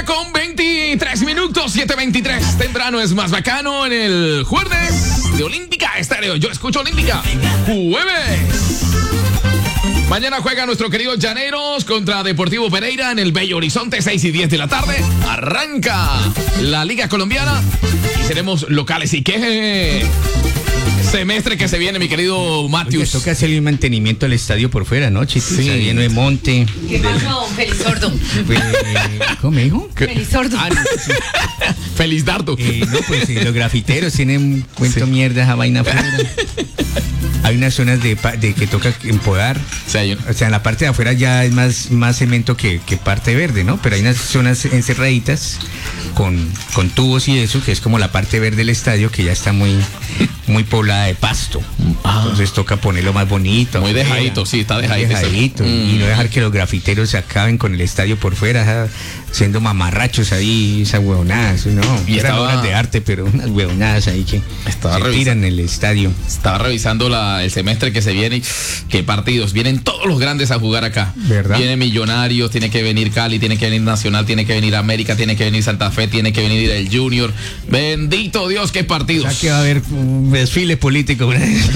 1:23, 7:23. Temprano es más bacano en el jueves de Olímpica Estéreo. Yo escucho Olímpica. Jueves. Mañana juega nuestro querido Llaneros contra Deportivo Pereira en el Bello Horizonte, 6:10 de la tarde. Arranca la Liga Colombiana y seremos locales. ¿Y qué semestre que se viene, mi querido Matthews? Toca hacer el mantenimiento del estadio por fuera, ¿no, Chito? Sí. Está lleno de monte. ¿Qué pasó, Feliz Sordo? ¿Cómo me dijo? Feliz Sordo. Ah, no, sí. Feliz Dardo. No, pues los grafiteros tienen cuento mierda esa vaina afuera. Hay unas zonas de que toca empodar. Sí, O sea, en la parte de afuera ya es más cemento que parte verde, ¿no? Pero hay unas zonas encerraditas con tubos y eso, que es como la parte verde del estadio, que ya está muy poblada de pasto. Entonces toca ponerlo más bonito. Muy dejadito, sí, está dejadito. Dejadito. Y no dejar que los grafiteros se acaben con el estadio por fuera, siendo mamarrachos ahí, esas huevonadas, ¿no? Y Eran estaba- obras de arte, pero unas huevonadas ahí que Estaba se revisando. tiran en el estadio. Estaba revisando el semestre que se viene y qué partidos. Vienen todos los grandes a jugar acá. ¿Verdad? Viene Millonarios, tiene que venir Cali, tiene que venir Nacional, tiene que venir América, tiene que venir Santa Fe, tiene que venir el Junior. Bendito Dios, qué O partidos. sea que va a haber un desfile político.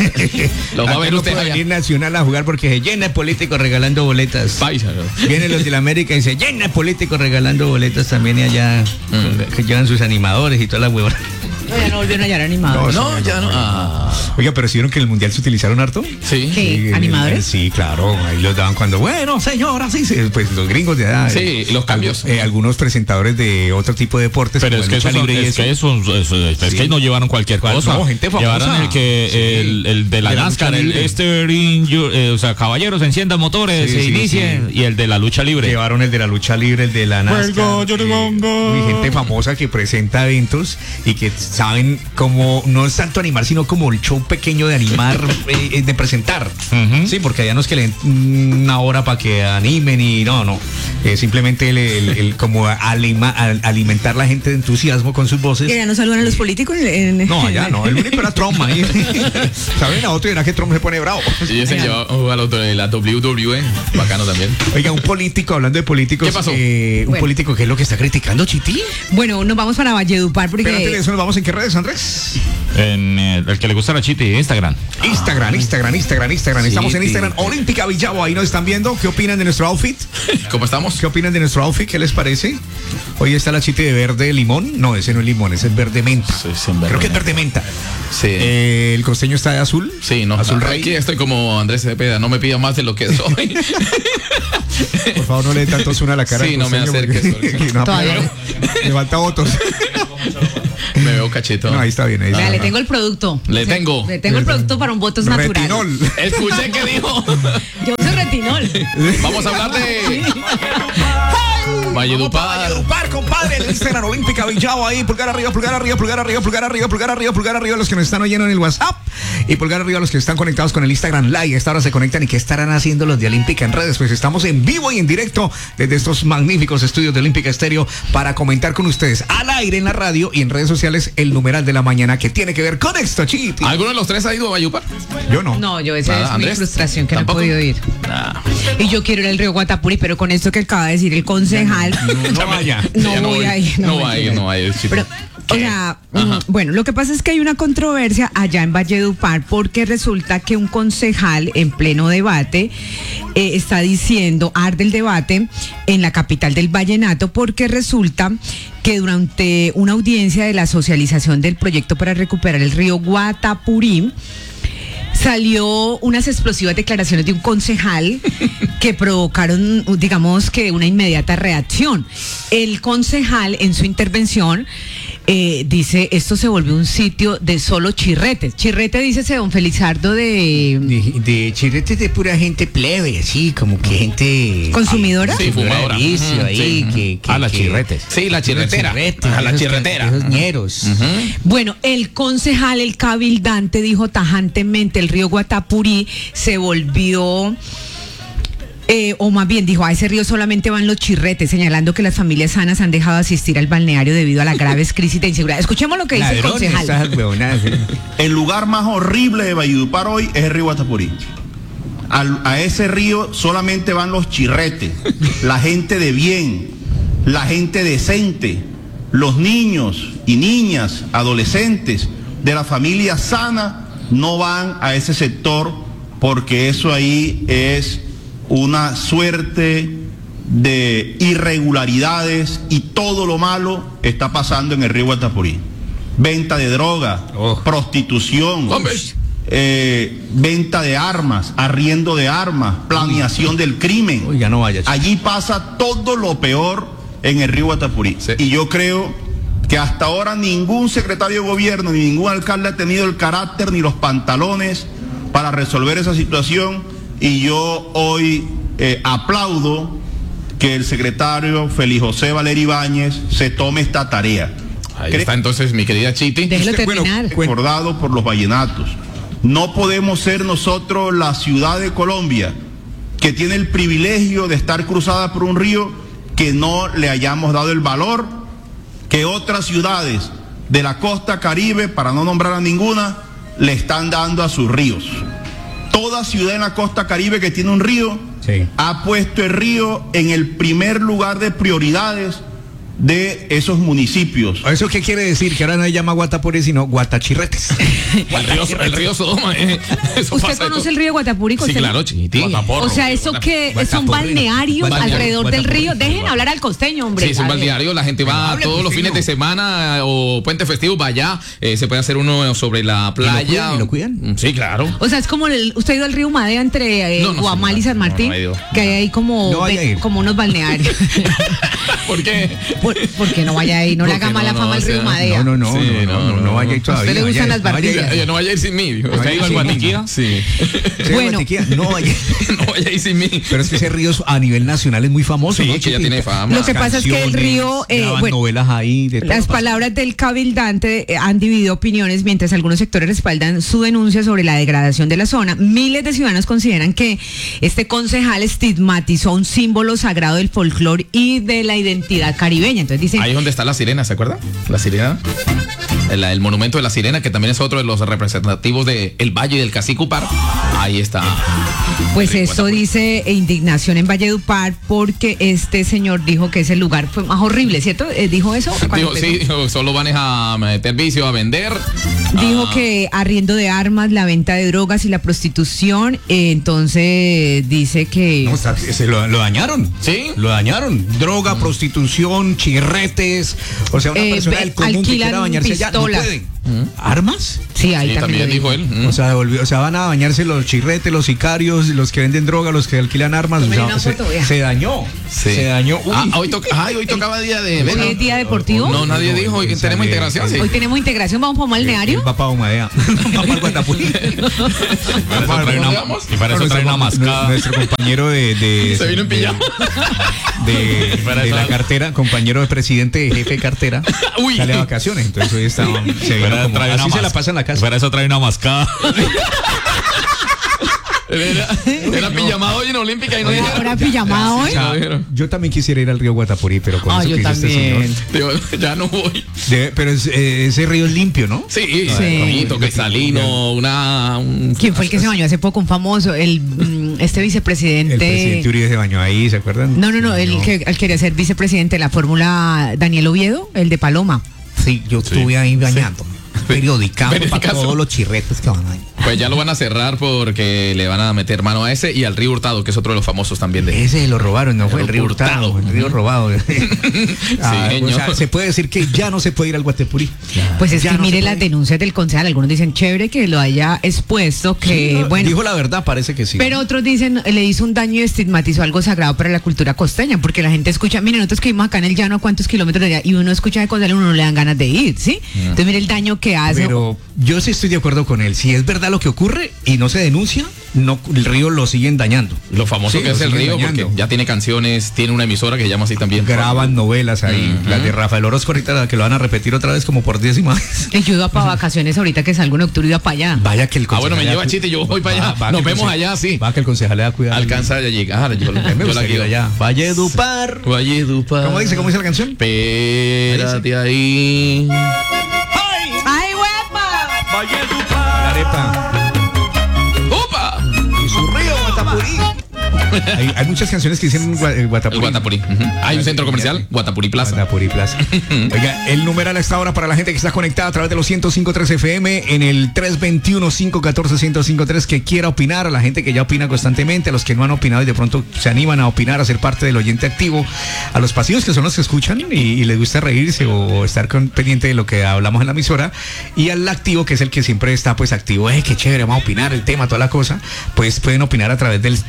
Lo va a Acá ver no usted puede allá. venir Nacional a jugar porque se llena de políticos regalando boletas. Paisa, ¿no? Vienen los de la América y se llena de políticos regalando boletas también y allá que llevan sus animadores y toda la huevona. No, ya no volvieron a hallar animadores. No, ya no. Ah, Oiga, pero ¿sí vieron que en el Mundial se utilizaron harto? sí. ¿Qué? ¿Animadores? Sí, claro. Ahí los daban cuando, bueno, señora, sí, pues los gringos de edad. Sí, los cambios. Algunos presentadores de otro tipo de deportes. Pero como es el que, lucha libre y es que no llevaron cualquier cosa. No, gente famosa. Llevaron el de la De la NASCAR, lucha el libre. o sea, caballeros, enciendan motores, Sí, se sí, inicien, sí. y el de la lucha libre. Llevaron el de la lucha libre, el de la NASCAR. gallo de bongo. Y gente famosa que presenta eventos y que saben cómo, no es tanto animar, sino como el show pequeño de animar, de presentar. Ujú. Sí, porque allá no es que le den una hora para que animen y no. Simplemente el como alimentar la gente de entusiasmo con sus voces. ¿Que ya no saludan a los políticos? No, allá no, el único era Trump ahí. ¿Saben? A otro era que Trump se pone bravo. Y ese lleva a los de la WWE. Bacano también. Oiga, un político, hablando de políticos. ¿Qué pasó? Un Bueno. político, ¿qué es lo que está criticando, Chiti? Bueno, nos vamos para Valledupar Pero antes de porque... eso, ¿nos vamos en qué redes, Andrés? En el que le gusta la Chiti, Instagram. Instagram. Estamos en Sí, Instagram, Olímpica Villavo, ahí nos están viendo. ¿Qué opinan de nuestro outfit? ¿Cómo estamos? ¿Qué opinan de nuestro outfit? ¿Qué les parece? Hoy está la Chiti de verde limón. No, ese no es limón, ese es verde menta. Sí, es en verde Creo que es menta. verde menta. Sí. El costeño está de azul. Sí, no. Azul Aquí rey. estoy como Andrés Cepeda. No me pida más de lo que soy. Por favor, no le dé tanto zoom a la cara. Sí, al no me costeño, acerques, porque- porque- no, Todavía le falta votos. Me veo cachetón. No, ahí está bien. Ahí está Vea, le bien. tengo el producto. Le tengo. Le tengo el producto para un voto natural. Retinol. Escuché que dijo. Yo uso retinol. Vamos a hablar de Valledupar. Valledupar, compadre, el Instagram Olímpica Villavo ahí, pulgar arriba, pulgar arriba, pulgar arriba, pulgar arriba, pulgar arriba, pulgar arriba los que nos están oyendo en el WhatsApp y pulgar arriba los que están conectados con el Instagram Live. A esta hora se conectan y qué estarán haciendo los de Olímpica en redes. Pues estamos en vivo y en directo desde estos magníficos estudios de Olímpica Estéreo para comentar con ustedes al aire en la radio y en redes sociales el numeral de la mañana que tiene que ver con esto, Chiti. ¿Alguno de los tres ha ido a Valledupar? Yo no. No, yo esa Nada, es mi Andrés, frustración que ¿tampoco? no he podido ir. Nah. Y yo quiero ir al río Guatapuri, pero con esto que acaba de decir el concejal, No vaya. no Ya voy a ir. No va a ir, no va a ir. Chito. Pero, o sea, Ajá. bueno, lo que pasa es que hay una controversia allá en Valledupar porque resulta que un concejal en pleno debate está diciendo, arde el debate en la capital del vallenato porque resulta que durante una audiencia de la socialización del proyecto para recuperar el río Guatapurí, salió unas explosivas declaraciones de un concejal que provocaron, digamos que una inmediata reacción. El concejal en su intervención dice, esto se volvió un sitio de solo chirretes. Chirrete, dícese don Felizardo De chirretes de pura gente plebe, así como que gente ¿Consumidora? Sí, fumadora. Vicio Ujú, ahí, sí. que las chirretes. Sí, la chirretera. A la chirretera. Esos ñeros. Bueno, el concejal, el cabildante, dijo tajantemente, el río Guatapurí se volvió... o más bien dijo, a ese río solamente van los chirretes, señalando que las familias sanas han dejado de asistir al balneario debido a las graves crisis de inseguridad. Escuchemos lo que dice el Ladrones, concejal. esas huevonadas, ¿eh? El lugar más horrible de Valledupar hoy es el río Guatapurí. A ese río solamente van los chirretes, la gente de bien, la gente decente, los niños y niñas, adolescentes de la familia sana no van a ese sector, porque eso ahí es una suerte de irregularidades y todo lo malo está pasando en el río Guatapurí. Venta de droga, prostitución, venta de armas, arriendo de armas, planeación del crimen. Oiga, no vaya. Allí pasa todo lo peor en el río Guatapurí. Sí. Y yo creo que hasta ahora ningún secretario de gobierno ni ningún alcalde ha tenido el carácter ni los pantalones para resolver esa situación, y yo hoy aplaudo que el secretario Félix José Valerio Ibáñez se tome esta tarea. Ahí está entonces mi querida Chiti. Déjelo terminar. Recordado por los vallenatos. No podemos ser nosotros la ciudad de Colombia que tiene el privilegio de estar cruzada por un río que no le hayamos dado el valor que otras ciudades de la costa Caribe, para no nombrar a ninguna, le están dando a sus ríos. Toda ciudad en la costa Caribe que tiene un río ha puesto el río en el primer lugar de prioridades de esos municipios. ¿Eso qué quiere decir? Que ahora no se llama Guatapurí, sino Guatachirretes. El río Sodoma. Eso ¿Usted pasa conoce todo. el río Guatapurí? Sí, claro, Chiti. O sea, ¿eso qué? ¿Son balnearios alrededor del río? Dejen hablar al costeño, hombre. Sí, es un balneario, la gente va hable, todos los costeño. fines de semana o puente festivo, va allá, se puede hacer uno sobre la playa. ¿Y lo cuidan? Sí, claro. O sea, es como usted ha ido al río Madea entre No, Guamal señora. y San Martín, No he ido. que hay ahí como, No vaya a ir. como unos balnearios. ¿Por qué? Porque no vaya ahí, no le haga Porque mala no, fama al o río sea, Madea. No vaya a ir todavía. ¿A usted le gustan las no vaya a ir. barquillas? Ella no vaya a ir sin mí. dijo. ¿Usted ha ido al Sí, Guatiquía? Sí. Sí, Bueno. Guatiquía, no vaya. No vaya a ir sin mí. Pero es que ese río a nivel nacional es muy famoso. Sí, ¿no, que ya Chiqui? tiene fama. Lo que pasa es que el río, graban bueno, novelas ahí. De todo Las pasa. palabras del cabildante han dividido opiniones, mientras algunos sectores respaldan su denuncia sobre la degradación de la zona. Miles de ciudadanos consideran que este concejal estigmatizó un símbolo sagrado del folclore y de la identidad caribeña. Entonces dicen, Ahí es donde está la sirena, ¿se acuerda? La sirena. El monumento de la sirena, que también es otro de los representativos del Valle y del Cacicupar. Ahí está. pues Sí, esto Guatapurí. dice indignación en Valledupar porque este señor dijo que ese lugar fue más horrible, ¿cierto? ¿Dijo eso? Cuando Dijo, empezó. sí, dijo, solo van a meter vicio, a vender. Dijo Ah, que arriendo de armas, la venta de drogas y la prostitución, entonces dice que... No, se lo dañaron. ¿Sí? Lo dañaron. Droga, prostitución, chirretes. O sea, una persona del común que alquilan quiera bañarse allá no pistolas. puede. ¿Armas? Sí, ahí Sí, también, también lo dijo él. O sea, van a bañarse los chirretes, los sicarios, los que venden droga, los que alquilan armas. O Tómele sea, una foto, vea. se dañó. Sí. Se dañó. Uy. Hoy tocaba día de... ¿Hoy es día deportivo? No, nadie No, dijo, hoy sale- tenemos integración, sí. Hoy tenemos integración, vamos para un balneario. El papá Humadea. Papá Guatapurí. Y para eso trae una mascada. Nuestro compañero de Se vino en pijama. de la cartera, compañero de presidente, jefe de cartera, Uy. sale a vacaciones. Entonces hoy está, se vino Para como, trae así una se la pasa en la casa. Para eso trae una mascada. Era pijamado hoy en Olímpica y no dijeron. Ahora pijamada hoy. O sea, yo también quisiera ir al río Guatapurí, pero con Ah, eso yo que dice este también. señor. Digo, ya no voy. Pero ese río es limpio, ¿no? Sí, Sí. bonito, cristalino, ¿Quién fue el que se bañó hace poco? Un famoso, este vicepresidente. El presidente Uribe se bañó ahí, ¿se acuerdan? No, el que quería ser vicepresidente de la Fórmula, Daniel Oviedo, el de Paloma. Sí, yo estuve ahí bañándome. Periodicando para Verificazo. todos los chirretes que van ahí. Pues ya lo van a cerrar porque le van a meter mano a ese y al río Hurtado, que es otro de los famosos también de... Ese lo robaron, no fue el El río Hurtado, Hurtado. el río robado. O señor. sea, se puede decir que ya no se puede ir al Guatapurí. Pues es Ya que no mire se las puede. denuncias del concejal. Algunos dicen chévere que lo haya expuesto, que bueno. Dijo la verdad, parece que sí. Pero otros dicen, le hizo un daño y estigmatizó algo sagrado para la cultura costeña, porque la gente escucha, mire, nosotros que vivimos acá en el llano a cuántos kilómetros de allá, y uno escucha de concejal, uno no le dan ganas de ir, ¿sí? Entonces mire el daño que hace. Pero yo sí estoy de acuerdo con él. Si es verdad lo que ocurre y no se denuncia, no, el río lo siguen dañando. Lo famoso Sí, que lo es el siguen río, dañando. porque ya tiene canciones, tiene una emisora que se llama así también. Graban novelas ahí. Las de Rafael Orozco ahorita que lo van a repetir otra vez como por 10ª vez. Que yo iba para vacaciones ahorita que salgo en octubre iba para allá. Vaya que el Ah, bueno, me concejal lleva le da- Chite, yo voy para allá. Va Nos que el vemos conse- allá, sí. Va que el concejal le da cuidado. Alcanza a llegar. Yo Me la gustaría ir quiero. allá. Valledupar. Valledupar. ¿Cómo dice la canción? Espérate ahí. ¡Ay, huepa! La arepa. ¡Opa! Y su río Guatapurí. Hay muchas canciones que dicen Guatapurí. El Guatapurí. Hay un centro comercial, Guatapurí Plaza. Guatapurí Plaza. Oiga, el numeral a esta hora para la gente que está conectada a través de los 105.3 FM en el 321-514-1053 que quiera opinar, a la gente que ya opina constantemente, a los que no han opinado y de pronto se animan a opinar, a ser parte del oyente activo, a los pasivos que son los que escuchan y les gusta reírse o estar pendiente de lo que hablamos en la emisora, y al activo, que es el que siempre está pues activo, qué chévere, vamos a opinar el tema, toda la cosa, pues pueden opinar a través del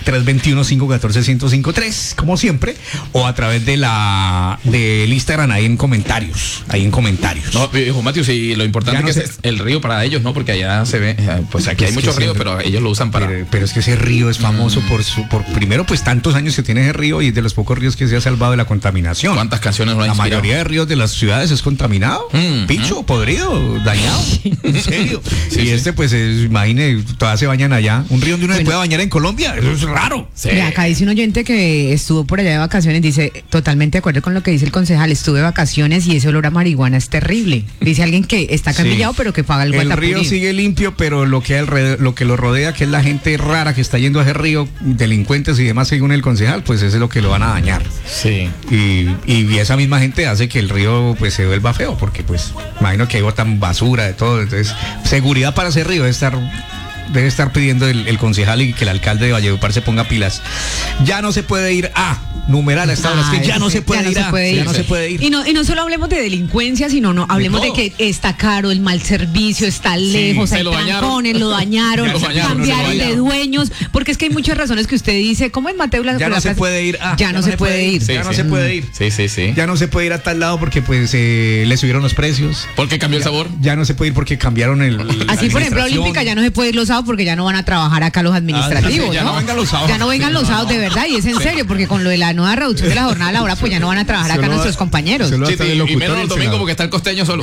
321-514-1053, como siempre, o a través del Instagram, ahí en comentarios. No, hijo Mateo, sí, lo importante es el río para ellos, ¿no? Porque allá se ve, pues aquí hay muchos ríos, pero ellos lo usan para... Pero es que ese río es famoso por primero, pues tantos años que tiene ese río y es de los pocos ríos que se ha salvado de la contaminación. ¿Cuántas canciones lo han inspirado? La mayoría de ríos de las ciudades es contaminado, picho, podrido, dañado, en serio. Sí, y pues imagine, todas se bañan allá. Un río donde uno se puede bañar en Colombia, eso es raro. Sí. Mira, acá dice un oyente que estuvo por allá de vacaciones, dice, totalmente de acuerdo con lo que dice el concejal, estuve de vacaciones y ese olor a marihuana es terrible. Dice alguien que está camillado, pero que paga el Guatapurí. El río sigue limpio, pero lo que lo rodea, que es la gente rara que está yendo a ese río, delincuentes y demás, según el concejal, pues eso es lo que lo van a dañar. Sí. Y esa misma gente hace que el río pues se vuelva feo, porque pues imagino que hay botan basura de todo. Entonces, seguridad para ese río debe estar pidiendo el concejal y que el alcalde de Valledupar se ponga pilas. Ya no se puede ir a numeral a esta hora, es que ya no se puede ir. Y no solo hablemos de delincuencia, sino hablemos de que está caro, el mal servicio, está lejos, hay trancones, lo dañaron, cambiaron de dueños, porque es que hay muchas razones que usted dice, ¿cómo es Mateo? Ya no se puede ir. Ya no se puede ir. Ya no se puede ir. Sí. Ya no se puede ir a tal lado porque pues le subieron los precios. ¿Por qué cambió el sabor? Ya no se puede ir porque cambiaron Así, por ejemplo, Olímpica ya no se puede ir los sábados porque ya no van a trabajar acá los administrativos, ya no vengan los sábados. Ya no vengan los sábados de verdad, y es en serio, porque con lo de la nueva reducción de la jornada laboral, pues ya no van a trabajar acá nuestros compañeros. Y menos los domingos porque está el costeño solo.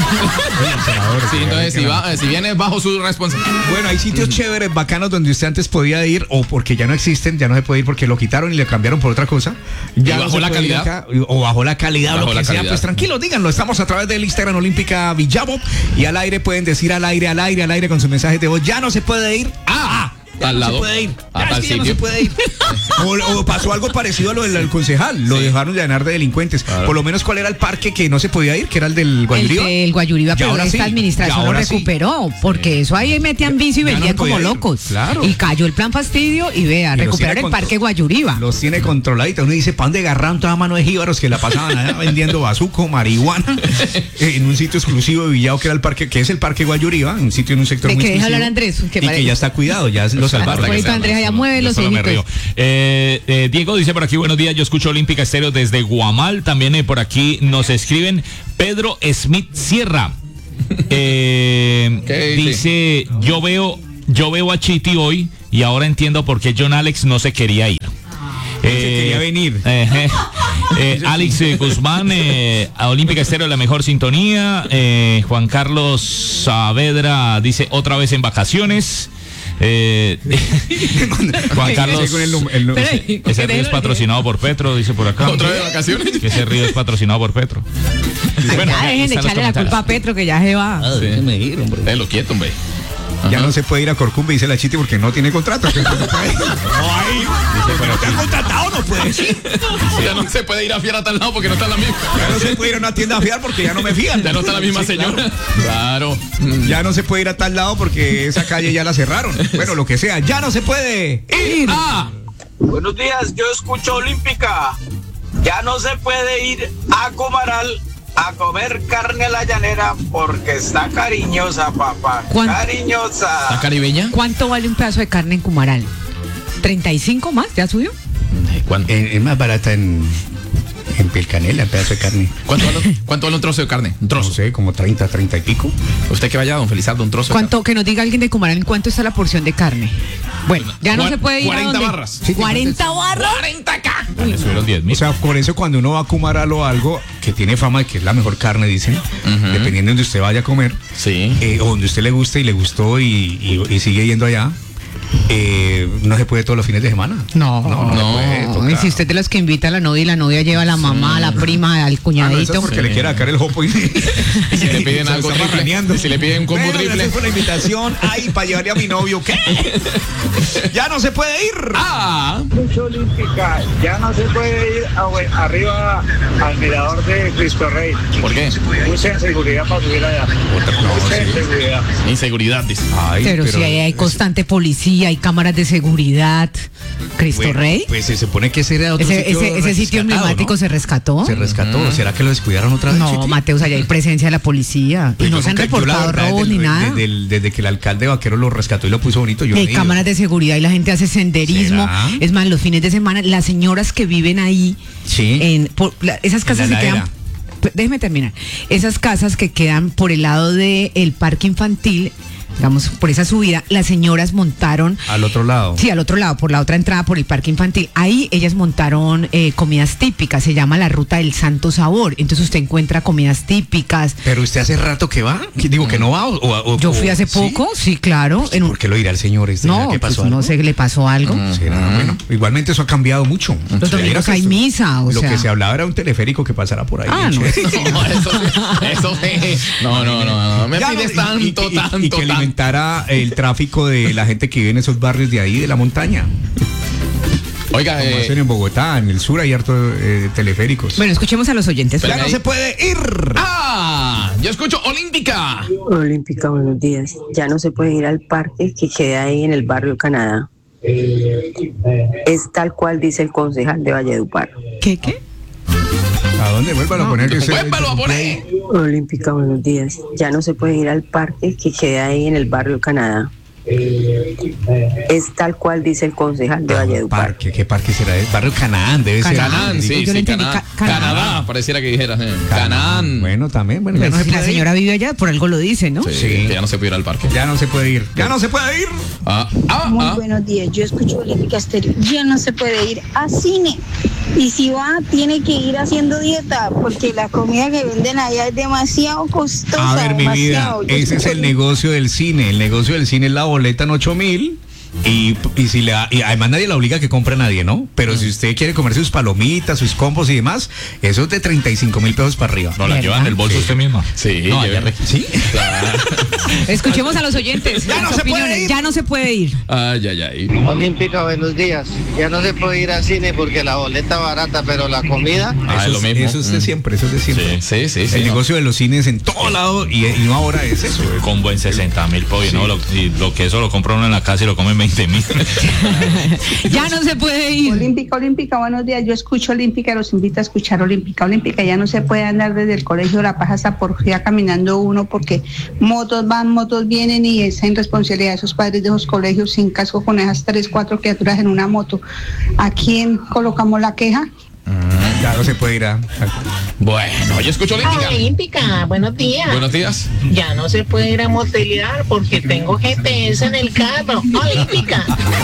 Sí, entonces si viene bajo su responsabilidad. Bueno, hay sitios chéveres, bacanos, donde usted antes podía ir, o porque ya no existen, ya no se puede ir porque lo quitaron y le cambiaron por otra cosa. Ya y bajó la calidad. Acá, o bajó la calidad, lo que sea, pues tranquilo, díganlo. Estamos a través del Instagram Olímpica Villavo y al aire pueden decir al aire con sus mensajes de voz. Ya no se puede ir. Al lado. No se puede ir. Tal no se puede ir. O pasó algo parecido a lo del concejal. Lo dejaron llenar de delincuentes. Claro. Por lo menos, ¿cuál era el parque que no se podía ir? Que era el del Guayuriba. El Guayuriba, pero esta administración lo recuperó. Porque eso ahí metían vicio y vendían como locos. Claro. Y cayó el plan fastidio y vea, recuperar el parque Guayuriba. Los tiene controladitos. Uno dice, ¿para dónde agarraron toda mano de jíbaros que la pasaban allá vendiendo bazuco, marihuana? En un sitio exclusivo de Villavo, que era el parque, que es el parque Guayuriba, un sitio en un sector muy exclusivo. Hablar Andrés, que ya está cuidado, ya lo salvaron. Andrés ya mueve los ojitos. Diego dice por aquí, buenos días, yo escucho Olímpica Estéreo desde Guamal. También por aquí nos escriben Pedro Smith Sierra. Dice, yo veo a Chiti hoy y ahora entiendo por qué John Alex no se quería ir. Se quería venir. Alex Guzmán, a Olímpica Estéreo la mejor sintonía. Juan Carlos Saavedra dice, otra vez en vacaciones. Juan Carlos, ese río es patrocinado por Petro, dice por acá. ¿Otra vez de vacaciones? Que ese río es patrocinado por Petro. Bueno, dejen de echarle la culpa a Petro, que ya se va. Déjalo quieto, hombre. Ya no se puede ir a Corcumbe, dice la Chiti, porque no tiene contrato. No te han contratado, no puedes ir. Ya no se puede ir a fiar a tal lado porque no está la misma. Ya no se puede ir a una tienda a fiar porque ya no me fían. Ya no está la misma señora. Claro. Ya no se puede ir a tal lado porque esa calle ya la cerraron. Bueno, lo que sea, ya no se puede ir. Buenos días, yo escucho Olímpica. Ya no se puede ir a Comaral a comer carne a la llanera porque está cariñosa, papá. Cariñosa. ¿Está caribeña? ¿Cuánto vale un pedazo de carne en Cumaral? ¿35 más? ¿Ya subió? Es más barata en Pilcanela, el pedazo de carne. ¿Cuánto vale un trozo de carne? Un trozo. No sé, como 30 y pico. Usted que vaya, don Felizardo, un trozo. ¿Cuánto? Que nos diga alguien de Cumaral, ¿cuánto está la porción de carne? Bueno, ya no se puede ir 40 barras. Sí, 40 barras. 40K. Le subieron 10,000. O sea, por eso cuando uno va a Cumaral o algo que tiene fama de que es la mejor carne, dicen, dependiendo de donde usted vaya a comer, sí, o donde usted le guste y le gustó y sigue yendo allá, No se puede todos los fines de semana. No, puede, toca. Y si usted es de los que invita a la novia y la novia lleva a la mamá, a la prima, al Eso cuñadito. es porque le quiere sacar el jopo y Si le piden se algo está triple, marraneando. si le piden un combo Bueno, triple. gracias por la invitación. Ay, para llevarle a mi novio, ¿qué? Ya no se puede ir. Lucha olímpica, ya no se puede ir arriba al mirador de Cristo Rey. ¿Por qué? Mucha seguridad para subir allá. Mucha inseguridad. Inseguridad, dice. Ay, Pero si ahí hay constante policía, hay cámaras de seguridad. Cristo bueno, Rey. Pues se supone que ese era otro Ese sitio rescatado, emblemático, ¿no? se rescató. Se rescató. ¿Será que lo descuidaron otra vez? No, Chiti? Mateus, allá hay presencia de la policía. Pues y no yo se han nunca- yo la reportado verdad, robos ni nada. Desde que el alcalde Vaquero lo rescató y lo puso bonito, yo Y no hay he ido. cámaras de seguridad y la gente hace senderismo. ¿Será? Es más, los fines de semana, las señoras que viven ahí, Sí. esas casas la que quedan. ladera. Déjeme terminar. Esas casas que quedan por el lado del parque infantil, digamos, por esa subida, las señoras montaron. Al otro lado. Sí, al otro lado, por la otra entrada, por el parque infantil. Ahí ellas montaron comidas típicas, se llama la ruta del Santo Sabor. Entonces usted encuentra comidas típicas. Pero usted hace rato que va. Digo que no va. Yo fui hace ¿sí? poco, sí, claro. ¿Por qué lo dirá el señor? No, ¿Qué pasó? pues, no algo? sé, le pasó algo. ¿Será? Bueno, igualmente eso ha cambiado mucho. Los domingos Era hay que misa, o lo sea. que se hablaba era un teleférico que pasara por ahí. Ah, no. No, eso sí. No. Me Ya pides no, tanto, tanto, y que tanto. alimentara el tráfico de la gente que vive en esos barrios de ahí, de la montaña. Oiga, Como hacen en Bogotá, en el sur hay harto teleféricos. Bueno, escuchemos a los oyentes. Pero- Ya no se puede ir. yo escucho Olímpica. Olímpica, buenos días. Ya no se puede ir al parque que queda ahí en el barrio Canadá. Es tal cual dice el concejal de Valledupar. ¿Qué? ¿A dónde? Vuélvalo a poner. Que usted- Vuélvalo a poner. Olímpica, buenos días. Ya no se puede ir al parque que queda ahí en el barrio Canadá. Es tal cual dice el concejal de Valledupar. Parque, ¿qué parque será? El barrio Canaán debe ser. Canaán, sí, Yo le sí, entendí, Canaán. Canadá. Canadá, pareciera que dijeras. Canaán. Bueno, también. Bueno, ya Pero no se si la puede ir. señora vive allá, por algo lo dice, ¿no? Sí, Sí. que ya no se puede ir al parque. Ya no se puede ir. Ya no se puede ir. Muy buenos días, yo escucho Olímpica Estéreo. Ya no se puede ir a cine. Y si va, tiene que ir haciendo dieta, porque la comida que venden allá es demasiado costosa. A ver, mi vida, demasiado. Yo ese es escucho el negocio del cine. El negocio del cine es la boleta en 8.000. Y si le da, y además nadie la obliga a que compre a nadie, ¿no? Pero si usted quiere comer sus palomitas, sus combos y demás, eso es de 35.000 pesos para arriba. No la lleva en el bolso Sí. usted misma. Sí, No, lleve. allá ¿Sí? Claro. Escuchemos a los oyentes. Ya no las se puede opiniones. ir. Ya no se puede ir. Ay. Olímpica, buenos días. Ya no se puede ir al cine porque la boleta es barata, pero la comida. Ah, es lo mismo. Eso es de siempre, eso es de siempre. Sí. El negocio de los cines en todo lado y no ahora es eso. con buen 60.000 pollo, ¿no? Lo que eso lo compra uno en la casa y lo come 20.000. Ya no se puede ir. Olímpica, buenos días. Yo escucho Olímpica y los invito a escuchar Olímpica. Ya no se puede andar desde el colegio La Paz hasta Porfía caminando uno porque motos van, motos vienen y es en responsabilidad de esos padres de esos colegios sin casco con esas 3, 4 criaturas en una moto. ¿A quién colocamos la queja? Ya no se puede ir a... Bueno, yo escucho Olímpica. Olímpica, buenos días. Buenos días. Ya no se puede ir a motelear porque tengo GPS en el carro. Olímpica.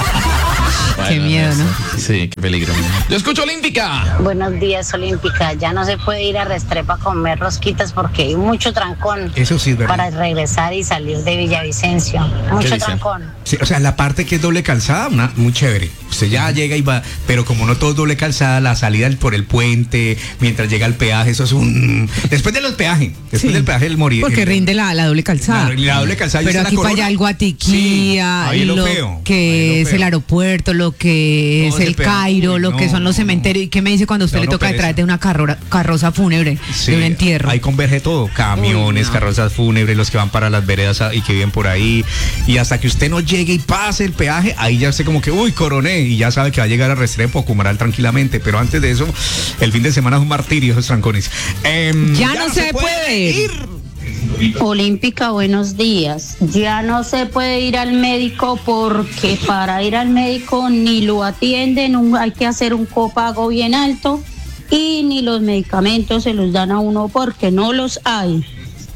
Qué miedo, ¿no? Sí, qué peligro. Yo escucho Olímpica. Buenos días, Olímpica. Ya no se puede ir a Restrepo a comer rosquitas porque hay mucho trancón. Eso sí es verdad. Para regresar y salir de Villavicencio. Mucho dicen? trancón. Sí, o sea, la parte que es doble calzada, muy chévere. Usted ya llega y va, pero como no todo es doble calzada, la salida por el puente, mientras llega al peaje, eso es un... Después de los peajes, después del peaje el morir. Porque rinde la doble calzada. La doble calzada. Pero ya está aquí la para allá Corona. el Guatiquía, Sí, ahí es lo lo feo, que ahí es lo es feo. el aeropuerto, lo que Todo es ese el pedazo. Cairo, Uy, lo que no, son los no, cementerios. ¿Y qué me dice cuando usted Da le uno toca pereza. detrás de una carroza fúnebre, Sí, de un entierro? ahí converge todo, camiones, Uy, no. carrozas fúnebres, los que van para las veredas y que viven por ahí, y hasta que usted no llegue y pase el peaje, ahí ya usted como que, uy, coroné, y ya sabe que va a llegar a Restrepo o Cumaral tranquilamente, pero antes de eso, el fin de semana es un martirio esos trancones. Ya no se puede ir. Olímpica, buenos días. Ya no se puede ir al médico porque para ir al médico ni lo atienden, hay que hacer un copago bien alto y ni los medicamentos se los dan a uno porque no los hay.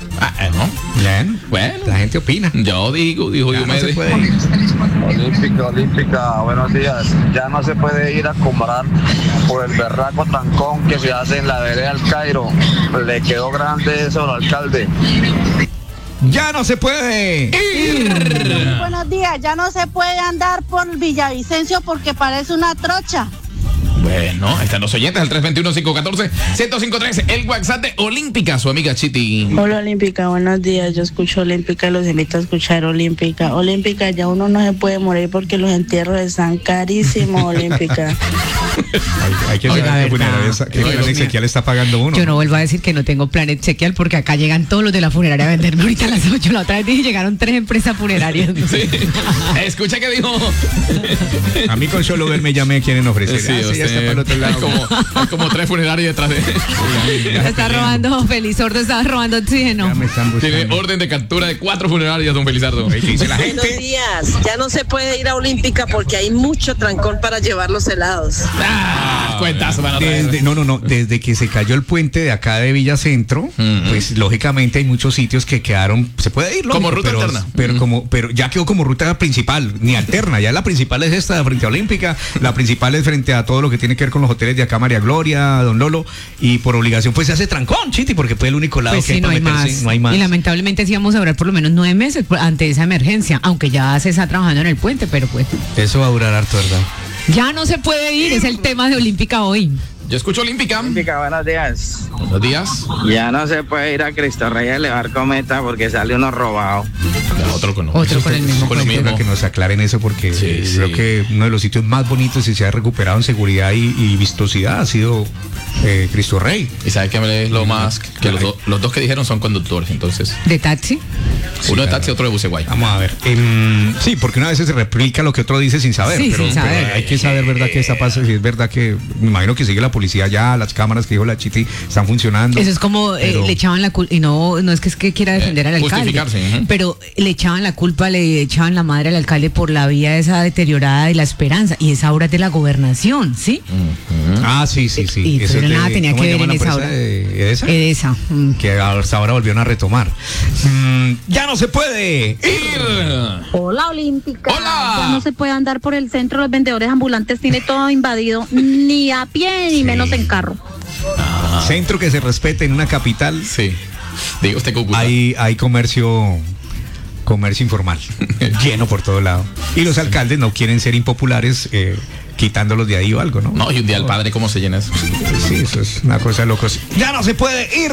Bueno, la gente opina. Yo digo Ya no se puede ir. Olímpica, buenos días. Ya no se puede ir a comprar por el berraco trancón que se hace en la vereda del Cairo. Le quedó grande eso al alcalde. Ya no se puede ir. Buenos días, ya no se puede andar por Villavicencio porque parece una trocha. Bueno, ahí están los oyentes, el 321-514-1053, el WhatsApp de Olímpica, su amiga Chiti. Hola Olímpica, buenos días, yo escucho Olímpica y los invito a escuchar Olímpica. Olímpica, ya uno no se puede morir porque los entierros están carísimos, Olímpica. Hay que saber que plan exequial está pagando uno. Yo no vuelvo a decir que no tengo plan exequial porque acá llegan todos los de la funeraria a venderme ahorita a las 8. La otra vez dije, llegaron 3 empresas funerarias. Sí. Escucha que dijo. A mí con solo verme ya me quieren ofrecer. Sí, ya está para el otro lado. Hay como 3 funerarias detrás de él. Está robando, Felizardo está robando oxígeno. Tiene orden de captura de 4 funerarias, don Felizardo. Dice la gente. Buenos días, ya no se puede ir a Olímpica porque hay mucho trancón para llevar los helados. Cuentazo para desde que se cayó el puente de acá de Villa Centro, pues lógicamente hay muchos sitios que quedaron, se puede ir como ruta alterna, pero ya quedó como ruta principal, ni alterna, ya la principal es esta frente a Olímpica, la principal es frente a todo lo que tiene que ver con los hoteles de acá, María Gloria, Don Lolo, y por obligación pues se hace trancón, Chiti, porque fue el único lado pues que sí, no hay más. Y lamentablemente sí vamos a durar por lo menos 9 meses ante esa emergencia, aunque ya se está trabajando en el puente, pero pues eso va a durar harto, ¿verdad? Ya no se puede ir, es el tema de Olímpica hoy. Yo escucho Olímpica. Olímpica, buenos días. Buenos días. Ya no se puede ir a Cristo Rey a elevar cometa porque sale uno robado. Otro con el mismo. Que nos aclaren eso porque creo que uno de los sitios más bonitos y se ha recuperado en seguridad y vistosidad ha sido Cristo Rey. Y sabe que es lo más que los dos que dijeron son conductores, entonces. ¿De taxi? Uno de taxi y otro de Buceguay. Vamos a ver. Sí, porque una vez se replica lo que otro dice sin saber. Sí, pero hay que saber verdad qué está pasando. Si es verdad que me imagino que sigue la policía ya, las cámaras que dijo la Chiti están funcionando. Eso es como le echaban la culpa, y no es que quiera defender al alcalde, pero le echaban la culpa, le echaban la madre al alcalde por la vía esa deteriorada de La Esperanza, y esa obra es de la gobernación, ¿sí? Sí. Y eso pero nada tenía que ver en esa obra. Edesa. Que hasta ahora volvieron a retomar. Ya no se puede ir. Hola Olímpica. Hola. Ya no se puede andar por el centro, los vendedores ambulantes tiene todo invadido, ni a pie ni menos en carro. Centro que se respete en una capital. Sí. Diga usted, Cúcuta. Hay comercio informal lleno por todo lado. Y los alcaldes no quieren ser impopulares quitándolos de ahí o algo, ¿no? No, y un día al padre, ¿cómo se llena eso? Sí, eso es una cosa de locos. ¡Ya no se puede ir!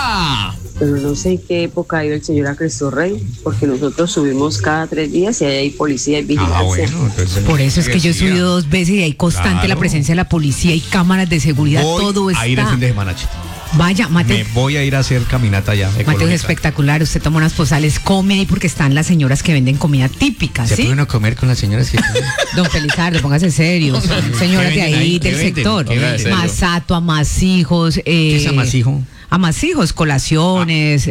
Pero no sé en qué época ha ido el señor a Cristo Rey, porque nosotros subimos cada 3 días y ahí hay policía y vigilancia. Entonces, por eso es que yo he subido 2 veces y hay constante la presencia de la policía y cámaras de seguridad, todo está. A ir el fin de semana, Vaya, Mateo. Me voy a ir a hacer caminata allá. Mateo, es espectacular. Usted toma unas posales, come ahí porque están las señoras que venden comida típica, ¿sí? ¿Se puede uno comer con las señoras que Don Felizardo, póngase serio. Son señoras de ahí, del sector. Masato, amasijos. ¿Qué es amasijo? Amasijos, colaciones,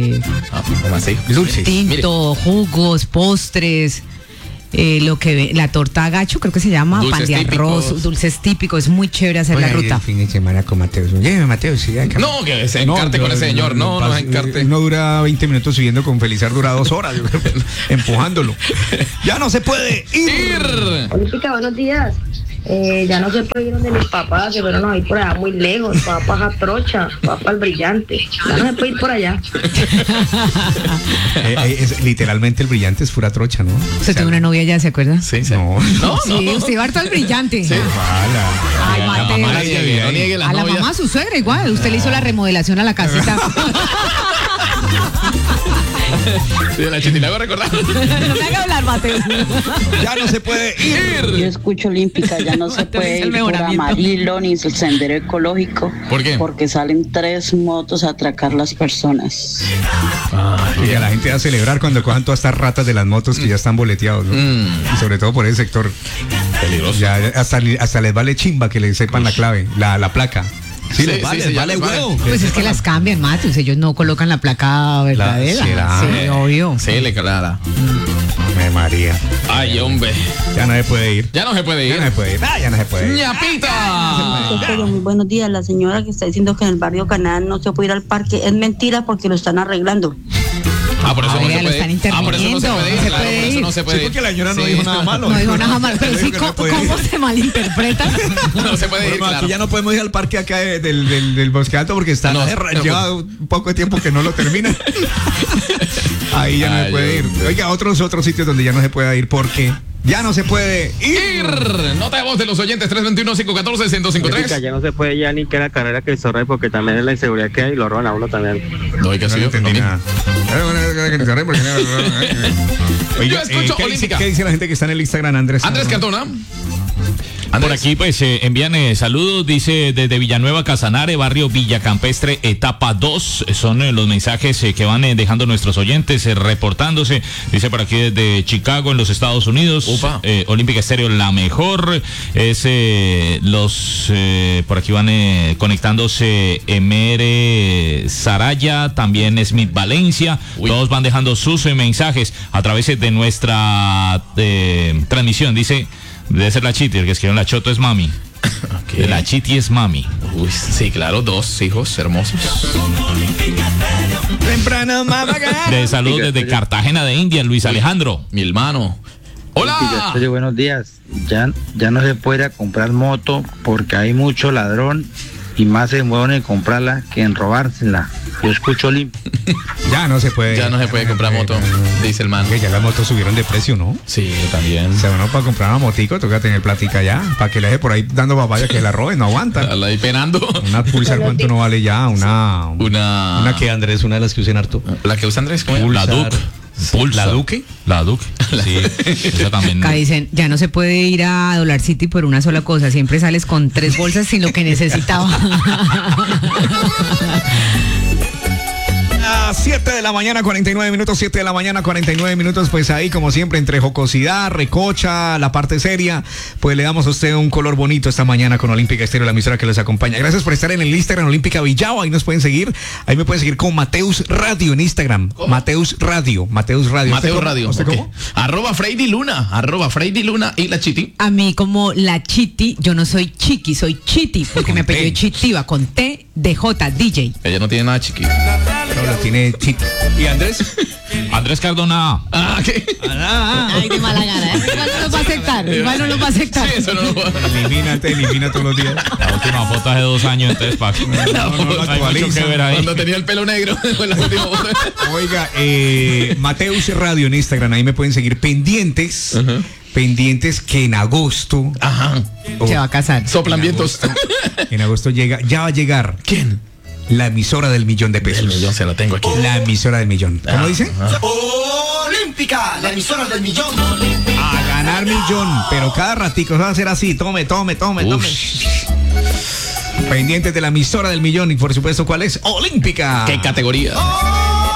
dulces, tinto, jugos, postres. Lo que la torta gacho, creo que se llama, dulces pan de arroz, típicos. Dulces típicos, es muy chévere hacer la ruta. El fin de semana con Mateo. Lléveme, Mateo, sí, acá. No, que se encarte con ese señor, no se encarte. No dura 20 minutos subiendo con Felizardo, dura 2 horas, yo creo, empujándolo. Ya no se puede ir. Olímpica, buenos días. Ya no se puede ir donde mis papás, que fueron a ir por allá muy lejos, papás a Trocha, papá al Brillante. Ya no se puede ir por allá. Literalmente el Brillante es pura trocha, ¿no? Usted tuvo una novia ya, ¿se acuerda? Sí. No. Sí, usted iba harto al Brillante. Sí. Ay, Mateo. No niegue las a la novias. mamá, su suegra, igual. Usted le hizo la remodelación a la casita. Sí, la Chiti, le hago recordar. No me haga hablar, Mateo. Ya no se puede ir. Yo escucho Olímpica, ya no se puede ir por Amarillo ni el sendero ecológico. ¿Por qué? Porque salen 3 motos a atracar las personas. Y a la gente va a celebrar cuando cojan todas estas ratas de las motos que ya están boleteados, ¿no? Y sobre todo por ese sector. Peligroso. Ya hasta les vale chimba que le sepan la clave, la placa. Sí, les vale huevo. Pues es que las cambian, Matos. Ellos no colocan la placa verdadera. Sí, obvio. Sí, le clara. María. Ay, hombre. Ya no se puede ir. Ya no se puede ir. Ya no se puede ir. ¡Ñapita! Muy buenos días. La señora que está diciendo que en el barrio Canal no se puede ir al parque es mentira porque lo están arreglando. por eso no se lo puede. están interviniendo. Por eso no se puede ir, claro, por eso no se puede Sí, ir. porque la señora no dijo nada malo. No dijo nada malo, pero sí, Dijo que no puede ¿cómo ir. se malinterpreta? No se puede ir, Bueno, claro. aquí ya no podemos ir al parque acá del Bosque Alto porque está No, lleva un poco de tiempo que no lo termina. Ahí ya no se puede ir. Oiga, otros sitios donde ya no se puede ir porque ya no se puede ir. Nota de voz de los oyentes 321-514-1053. Ya no se puede ya ni que la carrera que sorre porque también es la inseguridad que hay y lo roban a uno también. No, oiga, sí, No entendí nada. Yo escucho Olímpica. ¿Qué dice la gente que está en el Instagram, Andrés? Andrés Cardona. Por aquí pues envían saludos, dice desde Villanueva Casanare, barrio Villacampestre, etapa 2, son los mensajes que van dejando nuestros oyentes reportándose, dice por aquí desde Chicago en los Estados Unidos, Olímpica Estéreo la mejor, es por aquí van conectándose Emere Saraya, también Smith Valencia, todos van dejando sus mensajes a través de nuestra transmisión, debe ser la Chiti, el que escribió la Choto es mami. Okay. La Chiti es mami. Uy, sí, claro, 2 hijos hermosos. Temprano, mamá. De salud desde Cartagena de India, Luis Alejandro. Mi hermano. ¡Hola! Oye, buenos días. Ya no se puede comprar moto porque hay mucho ladrón y más se mueven en comprarla que en robársela. Yo escucho Ya no se puede. Ya no se puede comprar moto, dice el man. Que ya las motos subieron de precio, ¿no? Sí, también. O sea, uno para comprar una motico toca tener plática ya. Para que le deje por ahí dando papaya que la roben, no aguanta. La ahí penando. Una Pulsar, ¿cuánto no vale ya? Una que Andrés, una de las que usan harto. La que usa Andrés, ¿cómo es? La Duke. ¿La Duque? La Duque. Sí, eso también. Acá dicen, ya no se puede ir a Dollar City por una sola cosa. Siempre sales con 3 bolsas sin lo que necesitaba. 7 de la mañana, 49 minutos, 7 de la mañana, 49 minutos, pues ahí como siempre entre jocosidad, recocha, la parte seria, pues le damos a usted un color bonito esta mañana con Olímpica Estéreo, la emisora que les acompaña. Gracias por estar en el Instagram Olímpica Villao, ahí nos pueden seguir, ahí me pueden seguir con Mateus Radio en Instagram. ¿Cómo? Mateus Radio. Mateus Radio. ¿Usted okay. cómo? @Freidy Luna y la Chiti. A mí como la Chiti, yo no soy Chiqui, soy Chiti, porque mi apellido es Chitiva, con T de J, DJ. Ella no tiene nada chiqui. Pero lo tiene Chiti. ¿Y Andrés? Andrés Cardona. ¿Qué? Ay, de mala gana. Igual no lo va a aceptar. Igual no lo va a aceptar. Sí, eso no lo va a... Elimina todos los días. La última foto hace 2 años, entonces para hay mucho que ver ahí. Cuando tenía el pelo negro. Oiga, Mateus Radio en Instagram, ahí me pueden seguir pendientes. Pendientes que en agosto se va a casar. Soplan vientos. En agosto ya va a llegar. ¿Quién? La emisora del millón de pesos. El millón se la tengo aquí. La emisora del millón. ¿Cómo dice? Olímpica, la emisora del millón. A ganar millón, pero cada ratico va a ser así. Tome. Pendientes de la emisora del millón y por supuesto, ¿cuál es? Olímpica. ¿Qué categoría?